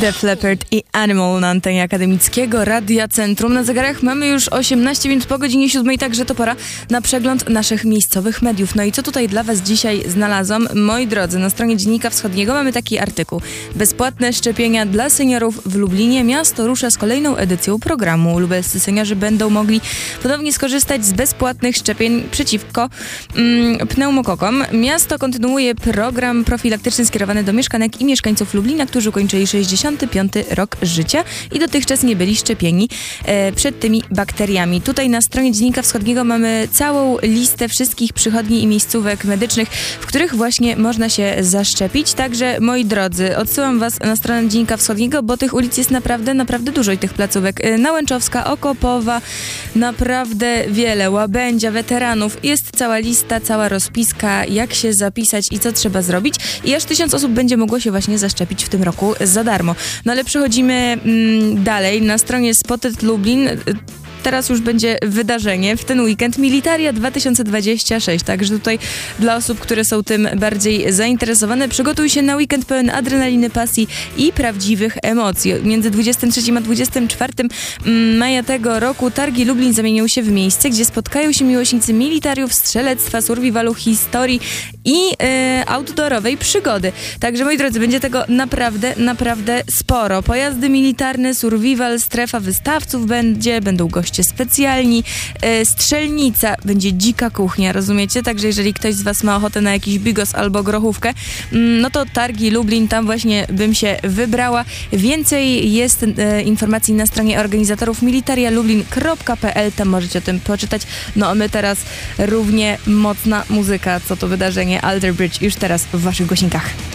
Def Leppard i Animal na antenie Akademickiego Radia Centrum. Na zegarach mamy już 18 minut po godzinie 7, także to pora na przegląd naszych miejscowych mediów. No i co tutaj dla was dzisiaj znalazłam? Moi drodzy, na stronie Dziennika Wschodniego mamy taki artykuł. Bezpłatne szczepienia dla seniorów w Lublinie. Miasto rusza z kolejną edycją programu. Lubelscy seniorzy będą mogli ponownie skorzystać z bezpłatnych szczepień przeciwko pneumokokom. Miasto kontynuuje program profilaktyczny skierowany do mieszkanek i mieszkańców Lublina, którzy ukończyli 65 rok życia i dotychczas nie byli szczepieni przed tymi bakteriami. Tutaj na stronie Dziennika Wschodniego mamy całą listę wszystkich przychodni i miejscówek medycznych, w których właśnie można się zaszczepić. Także, moi drodzy, odsyłam was na stronę Dziennika Wschodniego, bo tych ulic jest naprawdę dużo i tych placówek. Nałęczowska, Okopowa, naprawdę wiele. Łabędzia, Weteranów. Jest cała lista, cała rozpiska, jak się zapisać i co trzeba zrobić. I aż 1000 osób będzie mogło się właśnie zaszczepić w tym roku za darmo. No ale przechodzimy dalej. Na stronie Spotted Lublin teraz już będzie wydarzenie w ten weekend Militaria 2026. Także tutaj dla osób, które są tym bardziej zainteresowane, przygotuj się na weekend pełen adrenaliny, pasji i prawdziwych emocji. Między 23 a 24 maja tego roku targi Lublin zamienią się w miejsce, gdzie spotkają się miłośnicy militariów, strzelectwa, survivalu, historii i outdoorowej przygody. Także, moi drodzy, będzie tego naprawdę sporo. Pojazdy militarne, survival, strefa wystawców będą goście specjalni, strzelnica, będzie dzika kuchnia, rozumiecie? Także jeżeli ktoś z was ma ochotę na jakiś bigos albo grochówkę, no to targi Lublin, tam właśnie bym się wybrała. Więcej jest informacji na stronie organizatorów militarialublin.pl, tam możecie o tym poczytać. No a my teraz równie mocna muzyka, co to wydarzenie Alter Bridge już teraz w waszych głośnikach.